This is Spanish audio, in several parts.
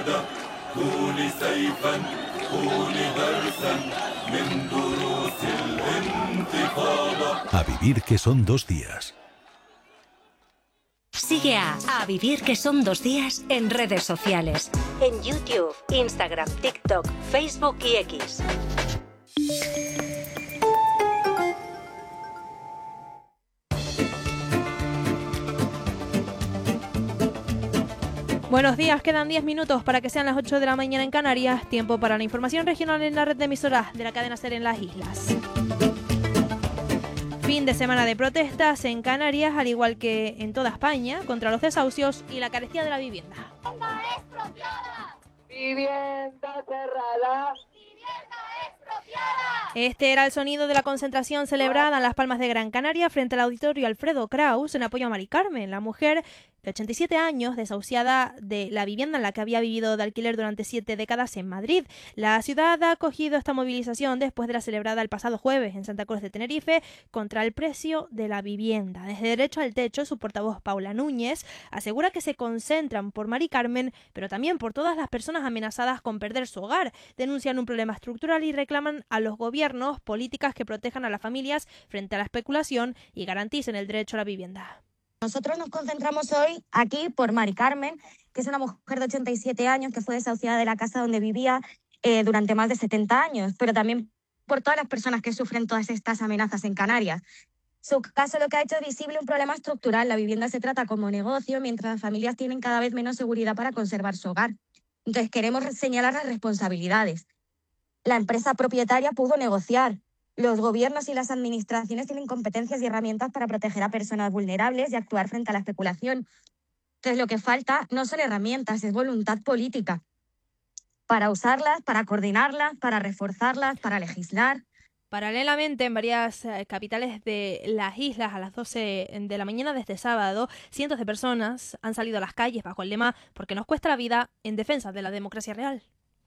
كوني سيفا كوني درسا من دروس الانتفاضة. A vivir que son 2 días. Sigue a Vivir que son 2 días en redes sociales. En YouTube, Instagram, TikTok, Facebook y X. Buenos días, quedan 10 minutos para que sean las 8 de la mañana en Canarias. Tiempo para la información regional en la red de emisoras de la cadena SER en las islas. Fin de semana de protestas en Canarias, al igual que en toda España, contra los desahucios y la carestía de la vivienda. ¡Vivienda expropiada! ¡Vivienda cerrada! ¡Vivienda expropiada! Este era el sonido de la concentración celebrada en Las Palmas de Gran Canaria frente al auditorio Alfredo Kraus en apoyo a Mari Carmen, la mujer de 87 años, desahuciada de la vivienda en la que había vivido de alquiler durante 7 décadas en Madrid. La ciudad ha acogido esta movilización después de la celebrada el pasado jueves en Santa Cruz de Tenerife contra el precio de la vivienda. Desde Derecho al Techo, su portavoz Paula Núñez asegura que se concentran por Mari Carmen, pero también por todas las personas amenazadas con perder su hogar. Denuncian un problema estructural y reclaman a los gobiernos políticas que protejan a las familias frente a la especulación y garanticen el derecho a la vivienda. Nosotros nos concentramos hoy aquí por Mari Carmen, que es una mujer de 87 años que fue desahuciada de la casa donde vivía durante más de 70 años, pero también por todas las personas que sufren todas estas amenazas en Canarias. Su caso lo que ha hecho es visible un problema estructural. La vivienda se trata como negocio, mientras las familias tienen cada vez menos seguridad para conservar su hogar. Entonces queremos señalar las responsabilidades. La empresa propietaria pudo negociar. Los gobiernos y las administraciones tienen competencias y herramientas para proteger a personas vulnerables y actuar frente a la especulación. Entonces, lo que falta no son herramientas, es voluntad política para usarlas, para coordinarlas, para reforzarlas, para legislar. Paralelamente, en varias capitales de las islas, a las 12 de la mañana de este sábado, cientos de personas han salido a las calles bajo el lema «Porque nos cuesta la vida» en defensa de la democracia real.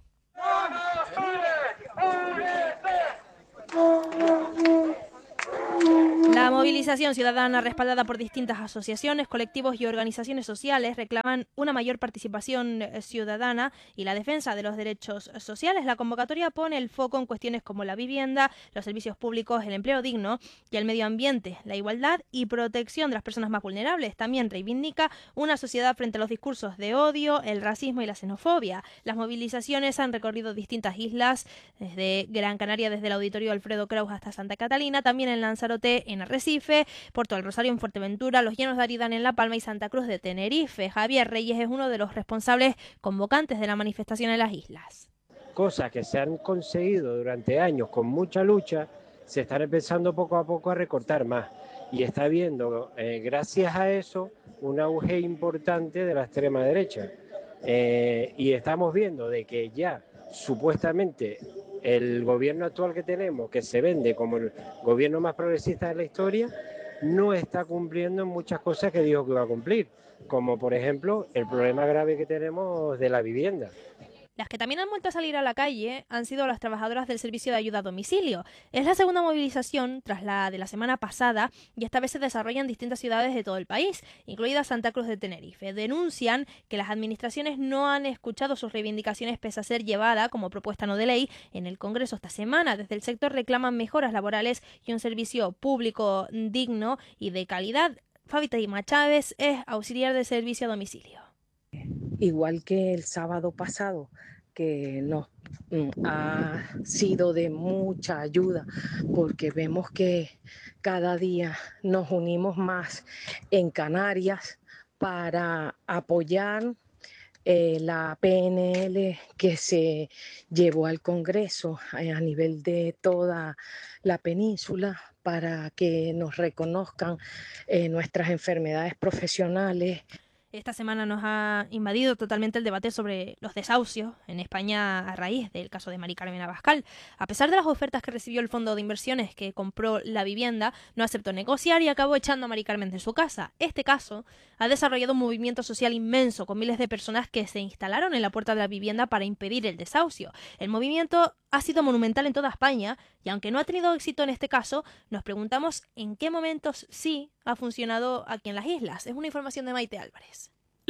La movilización ciudadana, respaldada por distintas asociaciones, colectivos y organizaciones sociales, reclaman una mayor participación ciudadana y la defensa de los derechos sociales. La convocatoria pone el foco en cuestiones como la vivienda, los servicios públicos, el empleo digno y el medio ambiente, la igualdad y protección de las personas más vulnerables. También reivindica una sociedad frente a los discursos de odio, el racismo y la xenofobia. Las movilizaciones han recorrido distintas islas, desde Gran Canaria, desde el auditorio Alfredo Kraus hasta Santa Catalina, también en Lanzarote, en Arrecife, Puerto del Rosario en Fuerteventura, Los Llanos de Aridane en La Palma y Santa Cruz de Tenerife. Javier Reyes es uno de los responsables convocantes de la manifestación en las islas. Cosas que se han conseguido durante años con mucha lucha, se están empezando poco a poco a recortar más. Y está habiendo, gracias a eso, un auge importante de la extrema derecha. Y estamos viendo de que ya supuestamente el gobierno actual que tenemos, que se vende como el gobierno más progresista de la historia, no está cumpliendo en muchas cosas que dijo que iba a cumplir, como por ejemplo el problema grave que tenemos de la vivienda. Las que también han vuelto a salir a la calle han sido las trabajadoras del servicio de ayuda a domicilio. Es la segunda movilización tras la de la semana pasada y esta vez se desarrolla en distintas ciudades de todo el país, incluida Santa Cruz de Tenerife. Denuncian que las administraciones no han escuchado sus reivindicaciones pese a ser llevada como propuesta no de ley en el Congreso esta semana. Desde el sector reclaman mejoras laborales y un servicio público digno y de calidad. Fátima Chávez es auxiliar de servicio a domicilio. Igual que el sábado pasado, que nos ha sido de mucha ayuda, porque vemos que cada día nos unimos más en Canarias para apoyar la PNL que se llevó al Congreso a nivel de toda la península para que nos reconozcan nuestras enfermedades profesionales. Esta semana nos ha invadido totalmente el debate sobre los desahucios en España a raíz del caso de Mari Carmen Abascal. A pesar de las ofertas que recibió el fondo de inversiones que compró la vivienda, no aceptó negociar y acabó echando a Mari Carmen de su casa. Este caso ha desarrollado un movimiento social inmenso con miles de personas que se instalaron en la puerta de la vivienda para impedir el desahucio. El movimiento ha sido monumental en toda España y aunque no ha tenido éxito en este caso, nos preguntamos en qué momentos sí ha funcionado aquí en las islas. Es una información de Maite Álvarez.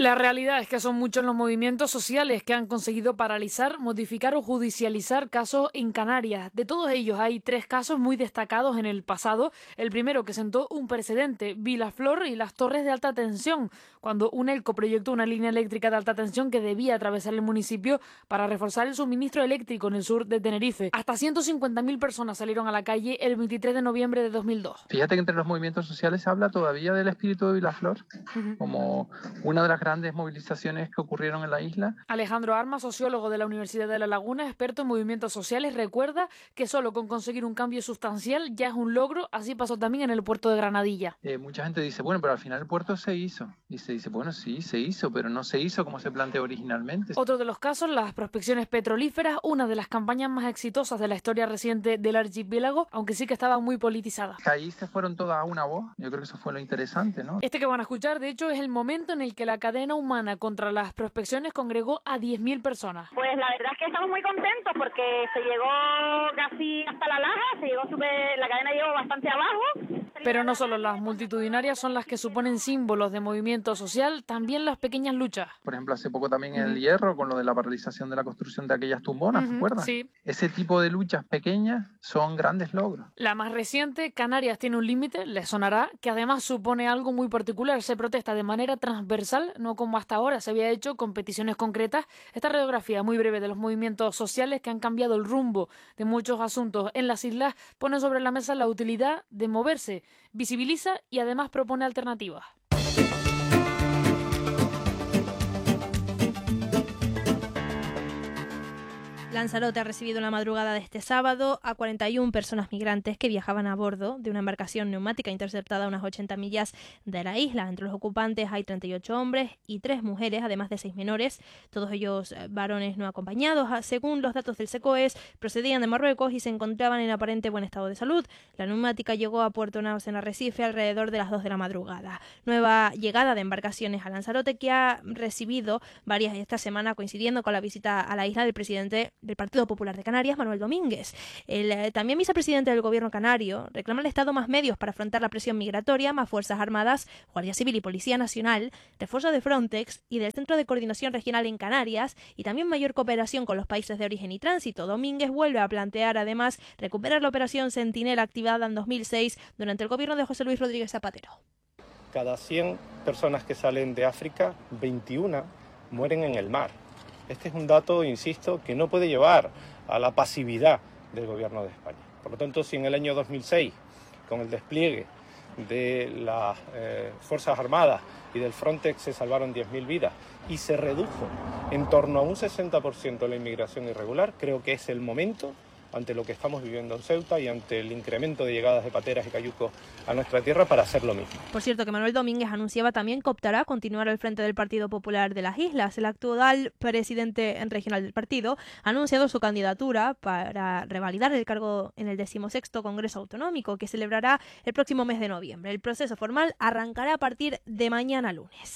La realidad es que son muchos los movimientos sociales que han conseguido paralizar, modificar o judicializar casos en Canarias. De todos ellos hay 3 casos muy destacados en el pasado. El primero que sentó un precedente, Vilaflor y las torres de alta tensión, cuando UNELCO proyectó una línea eléctrica de alta tensión que debía atravesar el municipio para reforzar el suministro eléctrico en el sur de Tenerife. Hasta 150.000 personas salieron a la calle el 23 de noviembre de 2002. Fíjate que entre los movimientos sociales se habla todavía del espíritu de Vilaflor, como una de las grandes movilizaciones que ocurrieron en la isla. Alejandro Armas, sociólogo de la Universidad de La Laguna, experto en movimientos sociales, recuerda que solo con conseguir un cambio sustancial ya es un logro. Así pasó también en el puerto de Granadilla. Mucha gente dice, bueno, pero al final el puerto se hizo. Y se dice, bueno, sí, se hizo, pero no se hizo como se planteó originalmente. Otro de los casos, las prospecciones petrolíferas, una de las campañas más exitosas de la historia reciente del archipiélago, aunque sí que estaba muy politizada. Ahí se fueron todas a una voz. Yo creo que eso fue lo interesante, ¿no? Este que van a escuchar, de hecho, es el momento en el que la cadena humana contra las prospecciones congregó a 10.000 personas. Pues la verdad es que estamos muy contentos porque se llegó casi hasta la laja, la cadena llegó bastante abajo. Pero no solo las multitudinarias son las que suponen símbolos de movimiento social, también las pequeñas luchas. Por ejemplo, hace poco también en El Hierro, con lo de la paralización de la construcción de aquellas tumbonas, ¿te acuerdas? Sí. Ese tipo de luchas pequeñas son grandes logros. La más reciente, Canarias tiene un límite, les sonará, que además supone algo muy particular. Se protesta de manera transversal, no como hasta ahora se había hecho con peticiones concretas. Esta radiografía muy breve de los movimientos sociales que han cambiado el rumbo de muchos asuntos en las islas pone sobre la mesa la utilidad de moverse, visibiliza y además propone alternativas. Lanzarote ha recibido en la madrugada de este sábado a 41 personas migrantes que viajaban a bordo de una embarcación neumática interceptada a unas 80 millas de la isla. Entre los ocupantes hay 38 hombres y 3 mujeres, además de 6 menores, todos ellos varones no acompañados. Según los datos del SECOES, procedían de Marruecos y se encontraban en aparente buen estado de salud. La neumática llegó a Puerto Naos en Arrecife alrededor de las 2 de la madrugada. Nueva llegada de embarcaciones a Lanzarote que ha recibido varias esta semana, coincidiendo con la visita a la isla del presidente del Partido Popular de Canarias, Manuel Domínguez. El también vicepresidente del gobierno canario reclama al Estado más medios para afrontar la presión migratoria, más fuerzas armadas, Guardia Civil y Policía Nacional, refuerzo de Frontex y del Centro de Coordinación Regional en Canarias y también mayor cooperación con los países de origen y tránsito. Domínguez vuelve a plantear además recuperar la operación Centinela activada en 2006 durante el gobierno de José Luis Rodríguez Zapatero. Cada 100 personas que salen de África, 21 mueren en el mar. Este es un dato, insisto, que no puede llevar a la pasividad del gobierno de España. Por lo tanto, si en el año 2006, con el despliegue de las Fuerzas Armadas y del Frontex se salvaron 10.000 vidas y se redujo en torno a un 60% la inmigración irregular, creo que es el momento, ante lo que estamos viviendo en Ceuta y ante el incremento de llegadas de pateras y cayucos a nuestra tierra, para hacer lo mismo. Por cierto, que Manuel Domínguez anunciaba también que optará a continuar al frente del Partido Popular de las Islas. El actual presidente regional del partido ha anunciado su candidatura para revalidar el cargo en el 16º Congreso Autonómico, que celebrará el próximo mes de noviembre. El proceso formal arrancará a partir de mañana lunes.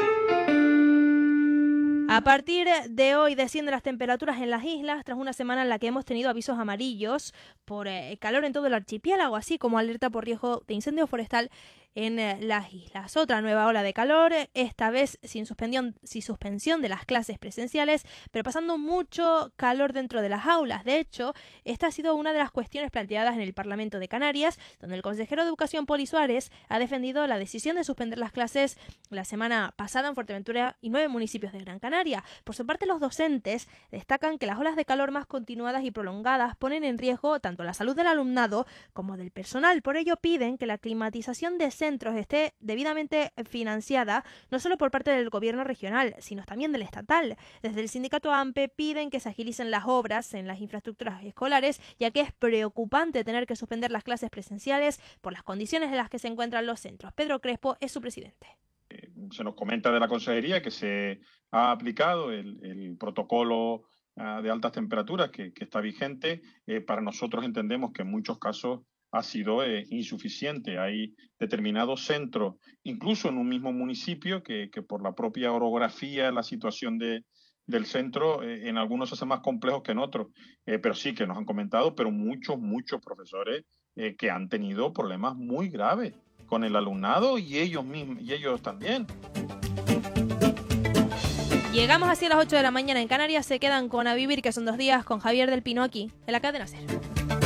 A partir de hoy descienden las temperaturas en las islas tras una semana en la que hemos tenido avisos amarillos por calor en todo el archipiélago, así como alerta por riesgo de incendio forestal en las islas. Otra nueva ola de calor, esta vez sin suspensión de las clases presenciales, pero pasando mucho calor dentro de las aulas. De hecho, esta ha sido una de las cuestiones planteadas en el Parlamento de Canarias, donde el consejero de Educación, Poli Suárez, ha defendido la decisión de suspender las clases la semana pasada en Fuerteventura y 9 municipios de Gran Canaria. Por su parte, los docentes destacan que las olas de calor más continuadas y prolongadas ponen en riesgo tanto la salud del alumnado como del personal. Por ello, piden que la climatización de centros esté debidamente financiada, no solo por parte del gobierno regional, sino también del estatal. Desde el sindicato AMPE piden que se agilicen las obras en las infraestructuras escolares, ya que es preocupante tener que suspender las clases presenciales por las condiciones en las que se encuentran los centros. Pedro Crespo es su presidente. Se nos comenta de la consejería que se ha aplicado el protocolo de altas temperaturas que está vigente. Para nosotros entendemos que en muchos casos ha sido insuficiente. Hay determinados centros, incluso en un mismo municipio, que por la propia orografía, la situación del centro, en algunos se hace más complejos que en otros. Pero sí que nos han comentado, pero muchos profesores que han tenido problemas muy graves con el alumnado y ellos mismos, y ellos también. Llegamos así a las 8 de la mañana en Canarias. Se quedan con A Vivir, que son 2 días, con Javier del Pino aquí, en la cadena SER.